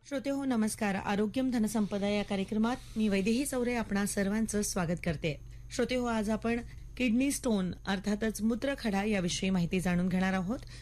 श्रोते हो नमस्कार. आरोग्यम धनसंपदा या कार्यक्रमात मी वैदेही चौरे आपणा सर्वांचं स्वागत करते. श्रोते हो आज आपण किडनी स्टोन अर्थातच मूत्रखडा याविषयी माहिती जाणून घेणार आहोत.